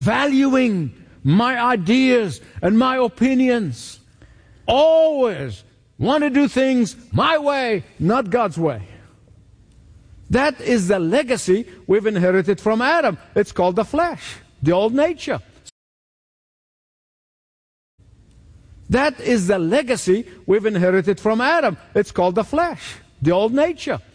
valuing my ideas and my opinions. Always want to do things my way, not God's way. That is the legacy we've inherited from Adam. It's called the flesh, the old nature. That is the legacy we've inherited from Adam. It's called the flesh, the old nature.